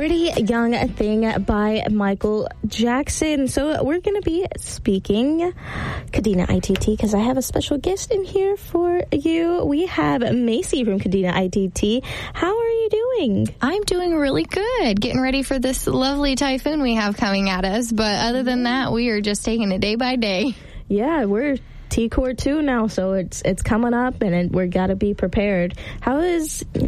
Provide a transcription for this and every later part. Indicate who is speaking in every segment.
Speaker 1: Pretty Young Thing by Michael Jackson. So we're going to be speaking Kadena ITT because I have a special guest in here for you. We have Macy from Kadena ITT. How are you doing?
Speaker 2: I'm doing really good. Getting ready for this lovely typhoon we have coming at us. But other than that, we are just taking it day by day.
Speaker 1: Yeah, we're T-Core 2 now, so it's coming up, and we're got to be prepared. How is it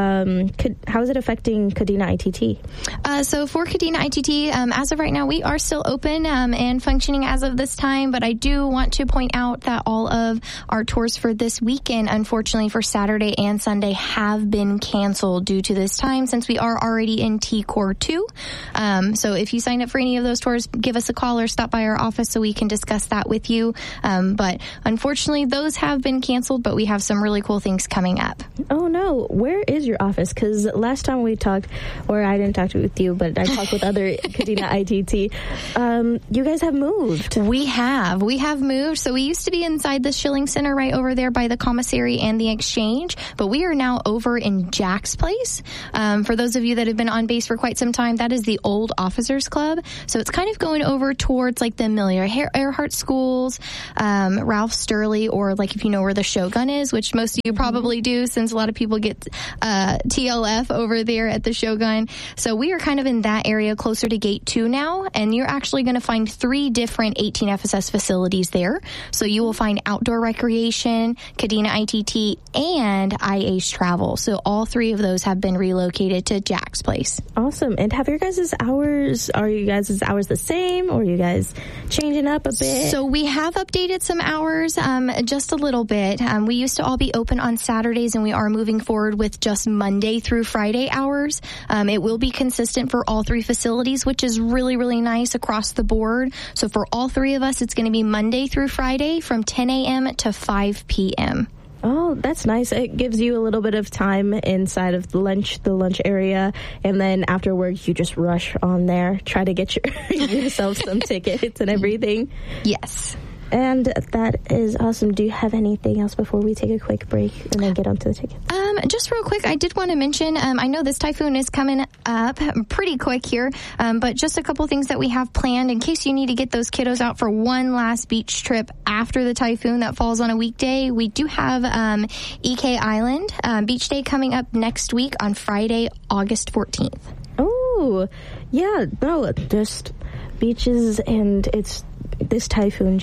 Speaker 1: affecting Kadena ITT?
Speaker 2: So for Kadena ITT, as of right now, we are still open and functioning as of this time, but I do want to point out that all of our tours for this weekend, unfortunately for Saturday and Sunday, have been canceled due to this time since we are already in T-Core 2. So if you sign up for any of those tours, give us a call or stop by our office so we can discuss that with you. But unfortunately, those have been canceled, but we have some really cool things coming up.
Speaker 1: Oh, no. Where is your office? Because last time we talked, or I didn't talk with you, but I talked with other Kadena ITT, you guys have moved.
Speaker 2: We have moved. So we used to be inside the Schilling Center right over there by the commissary and the exchange, but we are now over in Jack's Place. For those of you that have been on base for quite some time, that is the old Officers Club. So it's kind of going over towards like the Amelia Earhart schools, Ralph Sturley, or like if you know where the Shogun is, which most of you probably do since a lot of people get TLF over there at the Shogun. So we are kind of in that area closer to Gate 2 now, and you're actually going to find 3 different 18 FSS facilities there. So you will find outdoor recreation, Kadena ITT, and IA's Travel. So all 3 of those have been relocated to Jack's Place.
Speaker 1: Awesome. And have your guys' hours, are you guys' hours the same, or are you guys changing up a bit?
Speaker 2: So we have updated some hours just a little bit. We used to all be open on Saturdays, and we are moving forward with just Monday through Friday hours. It will be consistent for all 3 facilities, which is really, really nice across the board. So for all 3 of us, it's going to be Monday through Friday from 10 a.m. to 5 p.m.
Speaker 1: Oh, that's nice. It gives you a little bit of time inside of the lunch area, and then afterwards you just rush on there, try to get yourself some tickets and everything.
Speaker 2: Yes.
Speaker 1: And that is awesome. Do you have anything else before we take a quick break and then get onto the tickets?
Speaker 2: Just real quick, I did want to mention, I know this typhoon is coming up pretty quick here, but just a couple things that we have planned in case you need to get those kiddos out for one last beach trip after the typhoon that falls on a weekday. We do have EK Island Beach Day coming up next week on Friday, August 14th.
Speaker 1: Oh, yeah, no, just beaches, and this typhoon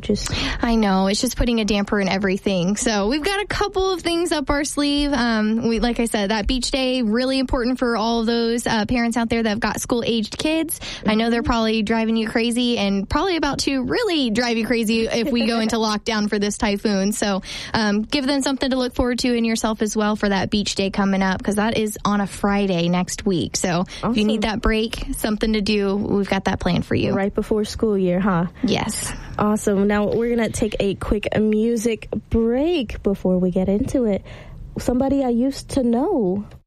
Speaker 1: I know, it's just putting a damper in everything. So we've got a couple of things up our sleeve.
Speaker 2: Like I said, that beach day, really important for all of those parents out there that have got school-aged kids. I know they're probably driving you crazy and probably about to really drive you crazy if we go into lockdown for this typhoon. So give them something to look forward to and yourself as well for that beach day coming up, because that is on a Friday next week. So awesome. If you need that break, something to do, we've got that planned for you.
Speaker 1: Right before school year, huh?
Speaker 2: Yes.
Speaker 1: Awesome. Now we're going to take a quick music break before we get into it. Somebody I used to know